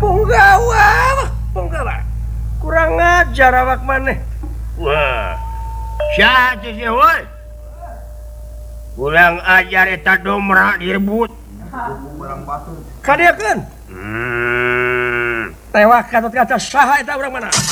kurang ngajar awak maneh kurang ajar eta domra direbut tewak kata saha eta urang mana